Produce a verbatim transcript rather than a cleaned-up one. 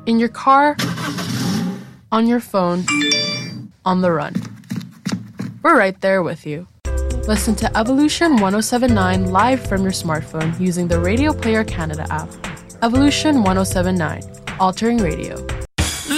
In your car, on your phone, on the run. We're right there with you. Listen to Evolution ten seventy-nine live from your smartphone using the Radio Player Canada app. Evolution ten seventy-nine, altering radio.